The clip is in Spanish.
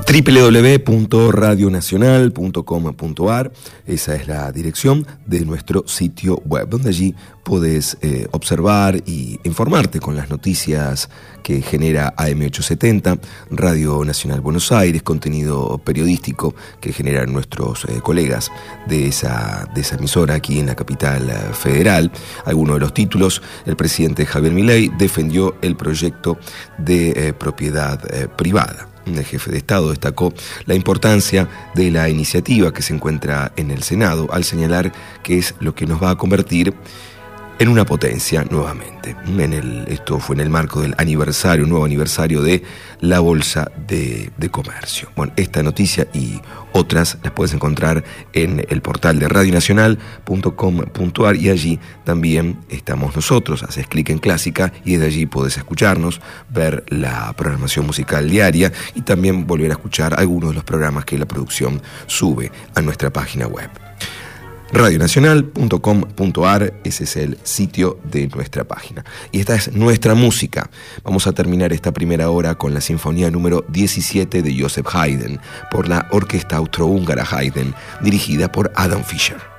www.radionacional.com.ar, esa es la dirección de nuestro sitio web, donde allí podés observar y informarte con las noticias que genera AM870, Radio Nacional Buenos Aires, contenido periodístico que generan nuestros colegas de esa emisora aquí en la capital federal. Algunos de los títulos: el presidente Javier Milei defendió el proyecto de propiedad privada. El jefe de Estado destacó la importancia de la iniciativa que se encuentra en el Senado, al señalar que es lo que nos va a convertir en una potencia nuevamente. Esto fue en el marco del nuevo aniversario de la Bolsa de Comercio. Bueno, esta noticia y otras las puedes encontrar en el portal de radionacional.com.ar, y allí también estamos nosotros. Haces clic en Clásica y desde allí podés escucharnos, ver la programación musical diaria y también volver a escuchar algunos de los programas que la producción sube a nuestra página web. Radionacional.com.ar, ese es el sitio de nuestra página. Y esta es nuestra música. Vamos a terminar esta primera hora con la sinfonía número 17 de Joseph Haydn, por la Orquesta Austrohúngara Haydn, dirigida por Adam Fischer.